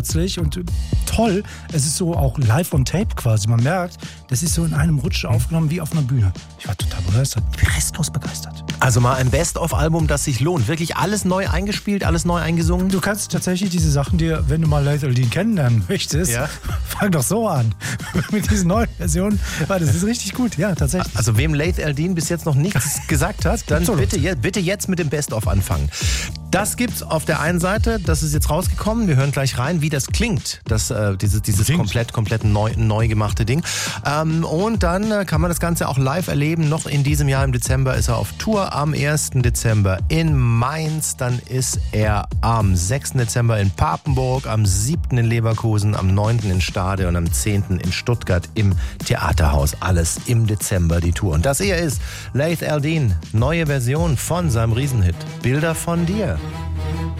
plötzlich und toll. Es ist so auch live on tape quasi. Man merkt, das ist so in einem Rutsch aufgenommen wie auf einer Bühne. Ich war total begeistert, restlos begeistert. Also mal ein Best-of-Album, das sich lohnt. Wirklich alles neu eingespielt, alles neu eingesungen. Du kannst tatsächlich diese Sachen dir, wenn du mal Laith El-Deen kennenlernen möchtest, fang doch so an. Mit diesen neuen Versionen. Weil das ist richtig gut, ja, tatsächlich. Also wem Laith El-Deen bis jetzt noch nichts gesagt hat, dann bitte jetzt mit dem Best-of anfangen. Das gibt's auf der einen Seite, das ist jetzt rausgekommen. Wir hören gleich rein, wie das klingt, dieses komplett neu gemachte Ding. Und dann kann man das Ganze auch live erleben. Noch in diesem Jahr im Dezember ist er auf Tour. Am 1. Dezember in Mainz. Dann ist er am 6. Dezember in Papenburg, am 7. in Leverkusen, am 9. in Stade und am 10. in Stuttgart im Theaterhaus. Alles im Dezember die Tour. Und das hier ist Laith El-Deen, neue Version von seinem Riesenhit Bilder von dir.